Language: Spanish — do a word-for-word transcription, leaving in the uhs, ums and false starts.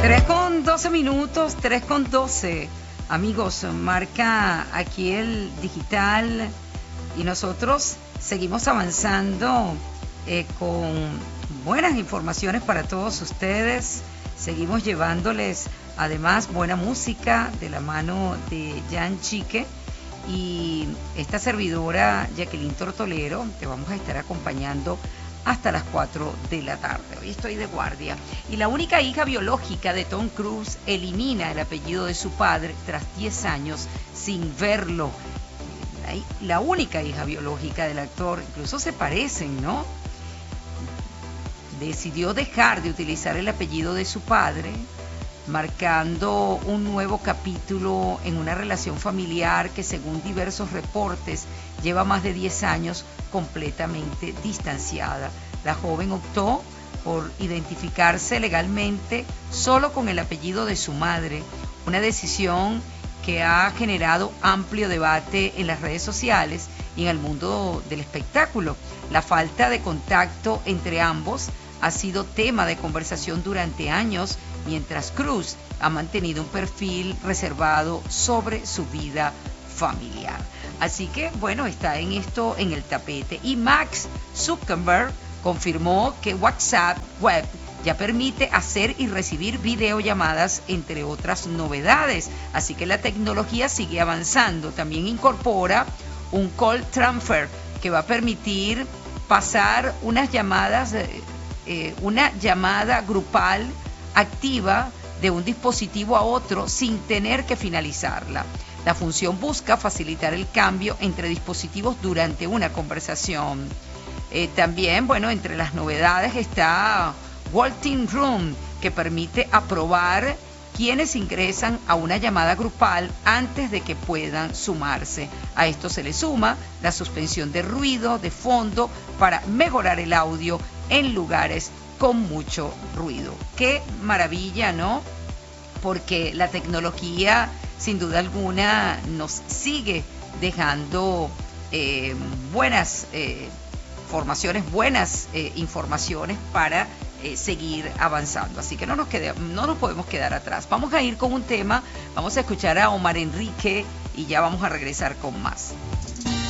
tres con doce minutos, tres con doce. Amigos, marca aquí el digital y nosotros seguimos avanzando eh, con buenas informaciones para todos ustedes. Seguimos llevándoles además buena música de la mano de Jan Chique y esta servidora Jacqueline Tortolero. Te vamos a estar acompañando hasta las cuatro de la tarde. Hoy estoy de guardia. Y la única hija biológica de Tom Cruise elimina el apellido de su padre tras diez años sin verlo. La, la única hija biológica del actor, incluso se parecen, ¿no? Decidió dejar de utilizar el apellido de su padre, marcando un nuevo capítulo en una relación familiar que, según diversos reportes, lleva más de diez años completamente distanciada. La joven optó por identificarse legalmente solo con el apellido de su madre, una decisión que ha generado amplio debate en las redes sociales y en el mundo del espectáculo. La falta de contacto entre ambos ha sido tema de conversación durante años, mientras Cruise ha mantenido un perfil reservado sobre su vida familiar. Así que, bueno, está en esto en el tapete. Y Max Zuckerberg confirmó que WhatsApp Web ya permite hacer y recibir videollamadas, entre otras novedades. Así que la tecnología sigue avanzando. También incorpora un call transfer que va a permitir pasar unas llamadas, eh, una llamada grupal activa de un dispositivo a otro sin tener que finalizarla. La función busca facilitar el cambio entre dispositivos durante una conversación. Eh, también, bueno, entre las novedades está Waiting Room, que permite aprobar quienes ingresan a una llamada grupal antes de que puedan sumarse. A esto se le suma la suspensión de ruido de fondo para mejorar el audio en lugares con mucho ruido. Qué maravilla, ¿no? Porque la tecnología, sin duda alguna, nos sigue dejando eh, buenas eh, formaciones, buenas eh, informaciones para eh, seguir avanzando. Así que no nos quede, no nos podemos quedar atrás. Vamos a ir con un tema, vamos a escuchar a Omar Enrique y ya vamos a regresar con más.